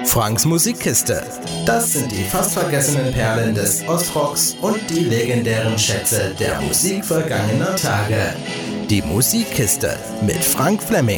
Franks Musikkiste. Das sind die fast vergessenen Perlen des Ostrocks und die legendären Schätze der Musik vergangener Tage. Die Musikkiste mit Frank Fleming.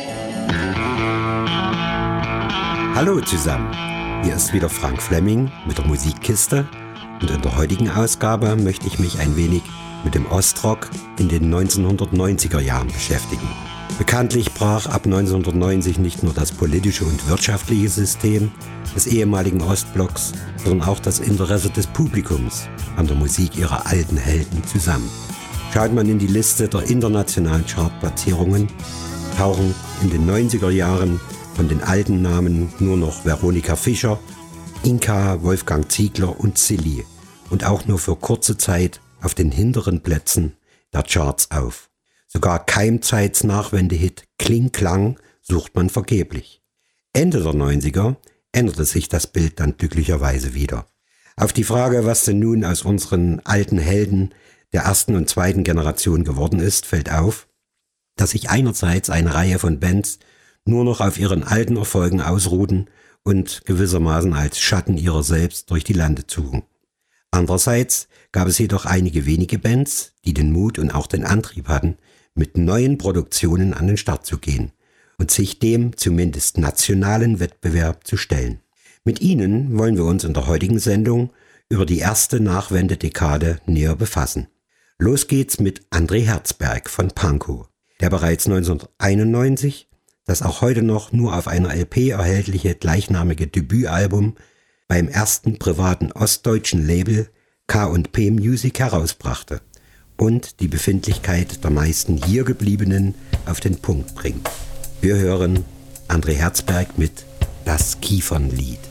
Hallo zusammen, hier ist wieder Frank Fleming mit der Musikkiste und in der heutigen Ausgabe möchte ich mich ein wenig mit dem Ostrock in den 1990er Jahren beschäftigen. Bekanntlich brach ab 1990 nicht nur das politische und wirtschaftliche System des ehemaligen Ostblocks, sondern auch das Interesse des Publikums an der Musik ihrer alten Helden zusammen. Schaut man in die Liste der internationalen Chartplatzierungen, tauchen in den 90er Jahren von den alten Namen nur noch Veronika Fischer, Inka, Wolfgang Ziegler und Silly und auch nur für kurze Zeit auf den hinteren Plätzen der Charts auf. Sogar Keimzeits Nachwendehit Kling Klang sucht man vergeblich. Ende der 90er änderte sich das Bild dann glücklicherweise wieder. Auf die Frage, was denn nun aus unseren alten Helden der ersten und zweiten Generation geworden ist, fällt auf, dass sich einerseits eine Reihe von Bands nur noch auf ihren alten Erfolgen ausruhten und gewissermaßen als Schatten ihrer selbst durch die Lande zogen. Andererseits gab es jedoch einige wenige Bands, die den Mut und auch den Antrieb hatten, mit neuen Produktionen an den Start zu gehen und sich dem zumindest nationalen Wettbewerb zu stellen. Mit ihnen wollen wir uns in der heutigen Sendung über die erste Nachwendedekade näher befassen. Los geht's mit André Herzberg von Pankow, der bereits 1991 das auch heute noch nur auf einer LP erhältliche gleichnamige Debütalbum beim ersten privaten ostdeutschen Label K&P Music herausbrachte und die Befindlichkeit der meisten hier gebliebenen auf den Punkt bringt. Wir hören André Herzberg mit Das Kiefernlied.